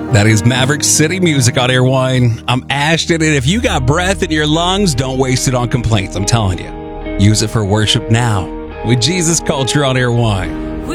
That is Maverick City Music on Airwine. I'm Ashton, and if you got breath in your lungs, don't waste it on complaints. I'm telling you. Use it for worship now with Jesus Culture on Airwine.